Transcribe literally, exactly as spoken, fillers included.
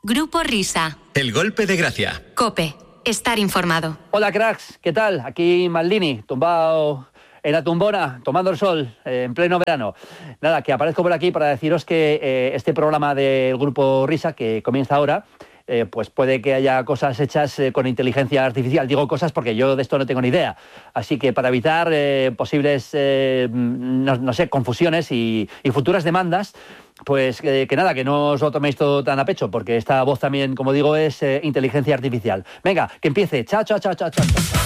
Grupo Risa. El golpe de gracia. COPE. Estar informado. Hola, cracks. ¿Qué tal? Aquí Maldini, tumbado en la tumbona, tomando el sol, eh, en pleno verano. Nada, que aparezco por aquí para deciros que eh, este programa del Grupo Risa, que comienza ahora, eh, pues puede que haya cosas hechas eh, con inteligencia artificial. Digo cosas porque yo de esto no tengo ni idea. Así que para evitar eh, posibles, eh, no, no sé, confusiones y, y futuras demandas, pues eh, que nada, que no os lo toméis todo tan a pecho, porque esta voz también, como digo, es eh, inteligencia artificial. Venga, que empiece. Chao, chao, chao, chao, chao.